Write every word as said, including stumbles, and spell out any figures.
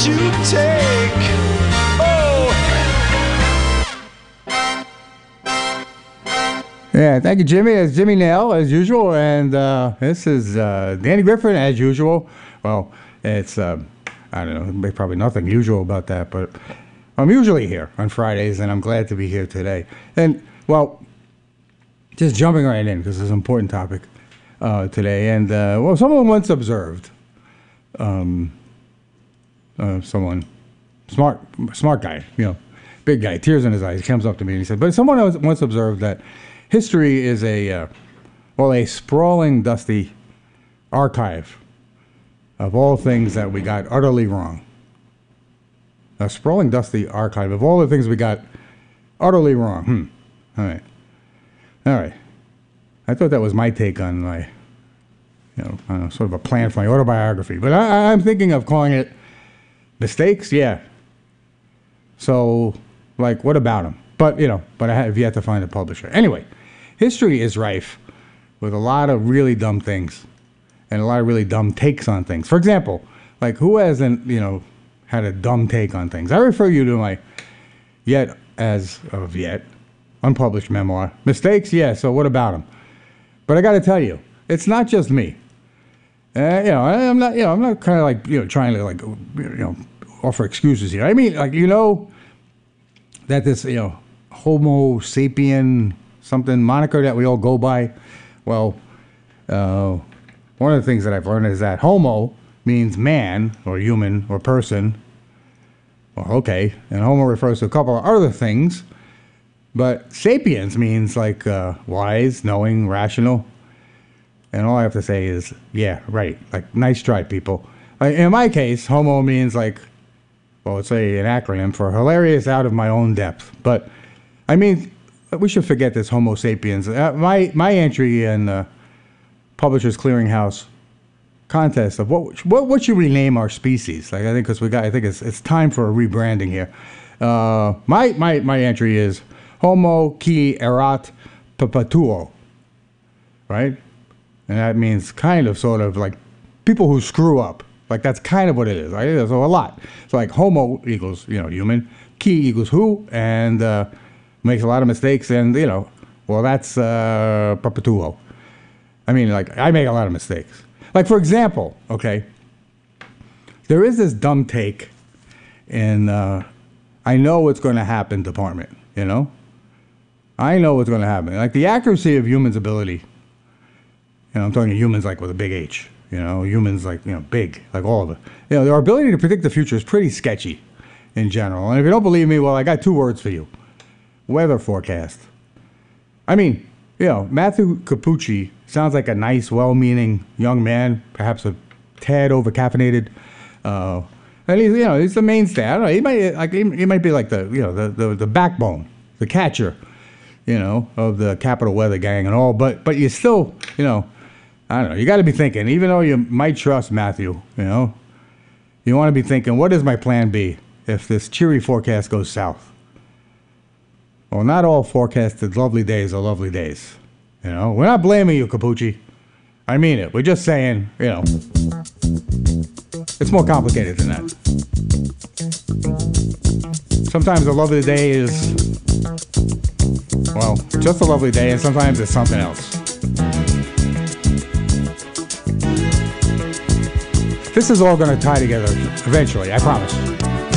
you take? Oh. Yeah, thank you, Jimmy. It's Jimmy Nail, as usual, and uh, this is uh, Danny Griffin, as usual. Well, it's, uh, I don't know, probably nothing usual about that, but I'm usually here on Fridays, and I'm glad to be here today. And, well, just jumping right in, because it's an important topic uh, today. And, uh, well, someone once observed, um, uh, someone, smart, smart guy, you know, big guy, tears in his eyes, he comes up to me and he said, but someone else once observed that history is a, uh, well, a sprawling, dusty archive of all things that we got utterly wrong. A sprawling, dusty archive of all the things we got utterly wrong. Hmm. All right. All right. I thought that was my take on my, you know, I don't know, sort of a plan for my autobiography. But I, I'm thinking of calling it Mistakes. Yeah. So, like, what about them? But, you know, but I have yet to find a publisher. Anyway, history is rife with a lot of really dumb things and a lot of really dumb takes on things. For example, like, who hasn't, you know, had a dumb take on things? I refer you to my yet, as of yet, unpublished memoir, Mistakes. Yeah, so what about them? But I got to tell you, it's not just me. Uh, you know, I, I'm not, you know, I'm not kind of like, you know, trying to, like, you know, offer excuses here. I mean, like, you know, that this, you know, Homo sapien something moniker that we all go by. Well, uh, one of the things that I've learned is that homo means man or human or person. Well, okay, and homo refers to a couple of other things, but sapiens means like uh, wise, knowing, rational. And all I have to say is, yeah, right. Like, nice try, people. Like, in my case, homo means like, well, it's a, an acronym for hilarious out of my own depth. But, I mean, we should forget this Homo sapiens. Uh, my my entry in the Publishers Clearinghouse contest of what what what should we name our species? Like, I think because we got, I think it's it's time for a rebranding here. Uh, my my my entry is Homo qui erat perpetuo, right? And that means kind of, sort of like people who screw up. Like, that's kind of what it is, right? So a lot. So like homo equals, you know, human, qui equals who, and uh, makes a lot of mistakes, and, you know, well, that's uh, perpetuo. I mean, like, I make a lot of mistakes. Like, for example, okay, there is this dumb take in uh, I know what's going to happen department, you know? I know what's going to happen. Like, the accuracy of humans' ability, you know, I'm talking humans like with a big H, you know, humans like, you know, big, like all of it. You know, their ability to predict the future is pretty sketchy in general. And if you don't believe me, well, I got two words for you. Weather forecast. I mean, you know, Matthew Capucci sounds like a nice, well-meaning young man, perhaps a tad over-caffeinated. Uh, and he's, you know, he's the mainstay. I don't know. He might, like, he, he might be like the, you know, the, the, the backbone, the catcher, you know, of the Capital Weather gang and all. But, but you still, you know, I don't know. You got to be thinking, even though you might trust Matthew, you know, you want to be thinking, what is my plan B if this cheery forecast goes south? Well, not all forecasted lovely days are lovely days. You know, we're not blaming you, Capucci. I mean it. We're just saying, you know, it's more complicated than that. Sometimes a lovely day is, well, just a lovely day, and sometimes it's something else. This is all going to tie together eventually, I promise.